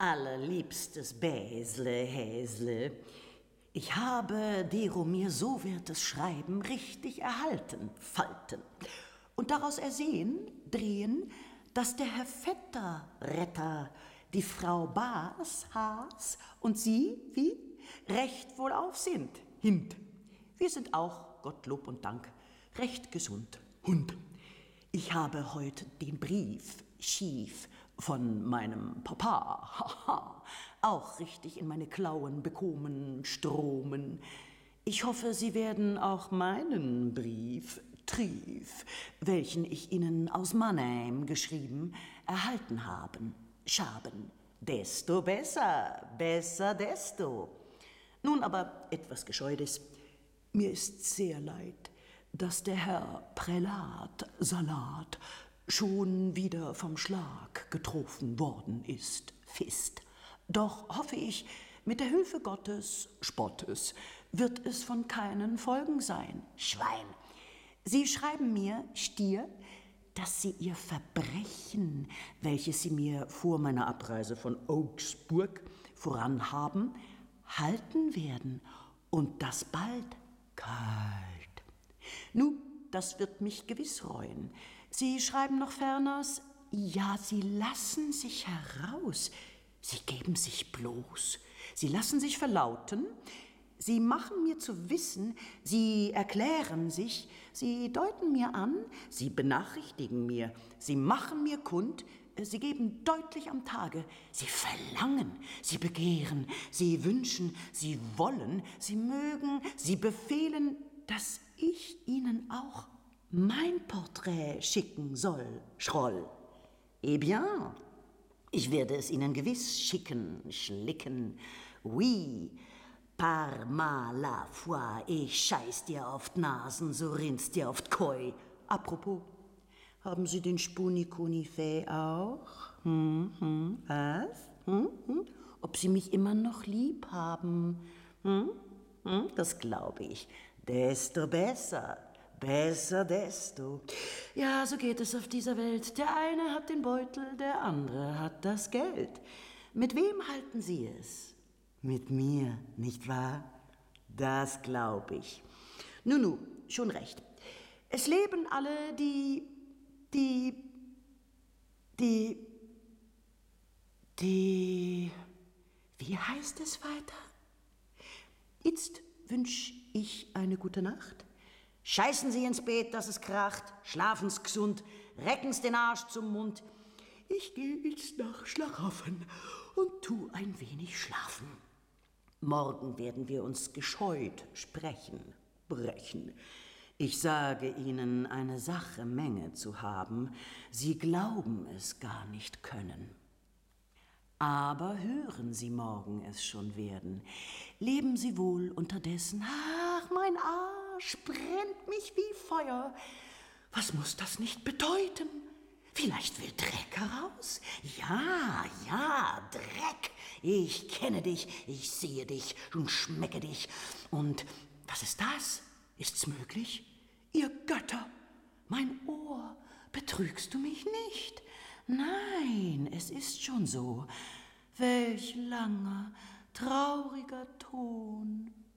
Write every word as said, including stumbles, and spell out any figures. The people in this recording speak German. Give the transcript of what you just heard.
Allerliebstes Bäsle, Häsle, ich habe dero mir so wird es Schreiben richtig erhalten, falten, und daraus ersehen, drehen, dass der Herr Vetter, Retter, die Frau Baas, Haas und Sie, wie, recht wohlauf sind, hint. Wir sind auch, Gottlob und Dank, recht gesund, Hund. Ich habe heut den Brief, schief, von meinem Papa, haha, auch richtig in meine Klauen bekommen, stromen. Ich hoffe, Sie werden auch meinen Brief, Trief, welchen ich Ihnen aus Mannheim geschrieben, erhalten haben, schaben. Desto besser, besser desto. Nun aber etwas Gescheudes. Mir ist sehr leid, dass der Herr Prälat Salat schon wieder vom Schlag getroffen worden ist, Fist. Doch hoffe ich, mit der Hilfe Gottes, Spottes, wird es von keinen Folgen sein, Schwein. Sie schreiben mir, Stier, dass Sie Ihr Verbrechen, welches Sie mir vor meiner Abreise von Augsburg voranhaben, halten werden, und das bald kalt. Nu, das wird mich gewiss reuen. Sie schreiben noch ferners, ja, Sie lassen sich heraus, Sie geben sich bloß, Sie lassen sich verlauten, Sie machen mir zu wissen, Sie erklären sich, Sie deuten mir an, Sie benachrichtigen mir, Sie machen mir kund, Sie geben deutlich am Tage, Sie verlangen, Sie begehren, Sie wünschen, Sie wollen, Sie mögen, Sie befehlen, dass ich Ihnen auch mein Porträt schicken soll, Schroll. Eh bien, ich werde es Ihnen gewiss schicken, schlicken. Oui, par ma la foi, ich scheiß dir auf d' Nasen, so rinnst dir auf d' Koi. Apropos, haben Sie den Spunikunifä auch? Hm, hm, was? Hm, hm? Ob Sie mich immer noch lieb haben? Hm? Hm? Das glaube ich. Desto besser. Besser desto. Ja, so geht es auf dieser Welt. Der eine hat den Beutel, der andere hat das Geld. Mit wem halten Sie es? Mit mir, nicht wahr? Das glaube ich. Nun, nun, schon recht. Es leben alle, die, die, die, die, wie heißt es weiter? Jetzt wünsch ich eine gute Nacht. Scheißen Sie ins Bett, dass es kracht, schlafen's gesund, recken's den Arsch zum Mund. Ich geh jetzt nach Schlaraffen und tu ein wenig schlafen. Morgen werden wir uns gescheut sprechen, brechen. Ich sage Ihnen eine Sache Menge zu haben, Sie glauben es gar nicht können. Aber hören Sie morgen es schon werden. Leben Sie wohl unterdessen. Ach, mein Arsch brennt mich wie Feuer. Was muss das nicht bedeuten? Vielleicht will Dreck heraus? Ja, ja, Dreck. Ich kenne dich, ich sehe dich und schmecke dich. Und was ist das? Ist's möglich? Ihr Götter, mein Ohr, betrügst du mich nicht? Nein, es ist schon so. Welch langer, trauriger Ton.